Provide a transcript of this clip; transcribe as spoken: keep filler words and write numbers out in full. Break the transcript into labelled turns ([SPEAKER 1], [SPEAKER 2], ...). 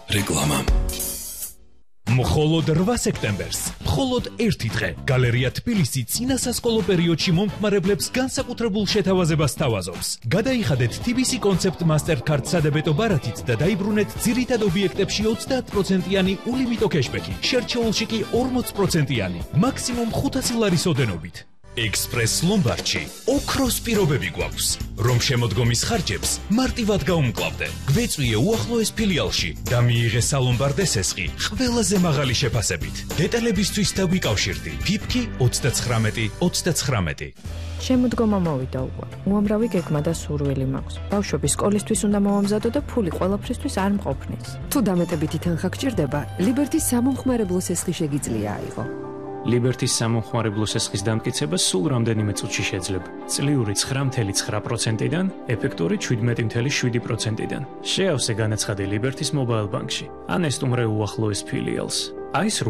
[SPEAKER 1] რეკლამა.
[SPEAKER 2] მხოლოდ რვა სექტემბერს, მხოლოდ ერთი დღე, გალერეა თბილისი წინასასკოლო პერიოდში მომხმარებლებს განსაკუთრებულ შეთავაზებას თავაზობს. გადაიხადეთ თი ბი სი კონცეპტ მასტერკარდ სადებეტო ბარათით და დაიბრუნეთ ძირითად ობიექტებში ოცდაათ პროცენტიანი ულიმიტო კეშბექი, შერჩეულში კი ორმოც პროცენტიანი, მაქსიმუმ ხუთასი ლარის ოდენობით. ექსპრეს ლომბარდში ოქროს პირობები გვაქვს, რომ შემოდგომის ხარჯებს მარტივად გაუმკლავდე. გვეწვიე უახლოეს ფილიალში და მიიღე სალომბარდე სესხი ყველაზე მაღალი შეფასებით. დეტალებისთვის დაგვიკავშირდი ფიფკი ოცდაცხრამეტი ოცდაცხრამეტი.
[SPEAKER 3] შემოდგომა მოვიდა უკვე. უამრავი გეგმა და სურვილი მაქვს. ბავშვები სკოლისთვის უნდა მოვამზადო და ფული ყველაფრისთვის არ მყოფნის.
[SPEAKER 4] თუ დამეტებითი თანხა გჭირდება, ლიბერტის სამომხმარებლო სესხი შეგიძლია აიღო.
[SPEAKER 5] ლიბერტის სამომხმარებლო სესხის დამტკიცება სულ რამდენიმე წუთში შეძლებ. წლიური ცხრა ათეული ცხრა პროცენტიდან, ეფექტური შვიდმეტი ათეული შვიდი პროცენტიდან. შეავსე განაცხადი ლიბერტის მობაილ ბანკში. ან ესტუმრე უახლოეს ფილიალს. აი